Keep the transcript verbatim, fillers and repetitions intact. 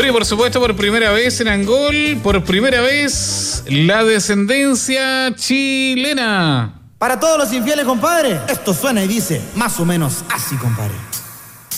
Bueno, y por supuesto, por primera vez en Angol, por primera vez, la descendencia chilena. Para todos los infieles, compadre, esto suena y dice más o menos así, compadre.